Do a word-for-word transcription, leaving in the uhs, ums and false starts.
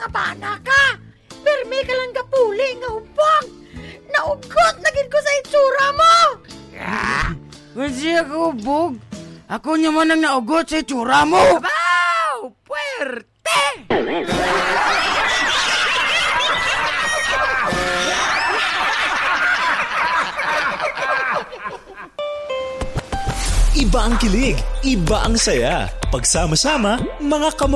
nga pana ka. Permi ka lang gapuli nga ubang. Naugot na gid ko sa itsura mo. Ah, kasi ako ubog. Ako naman ang naugot sa itsura mo. Abaw! Puwerte! Iba ang kilig, iba ang saya. Pagsama-sama, mga kam-